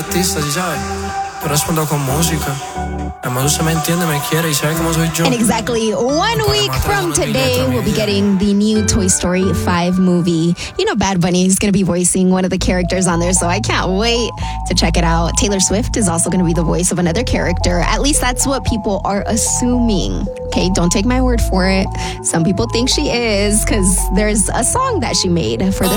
artista, ¿sí sabes? Yo respondo con música. Además usted me entiende, me quiere y sabe cómo soy yo. In exactly 1 week from today, we'll be getting the new Toy Story 5 movie. You know Bad Bunny is going to be voicing one of the characters on there, so I can't wait to check it out. Taylor Swift is also going to be the voice of another character. At least that's what people are assuming. Okay, don't take my word for it. Some people think she is because there's a song that she made for the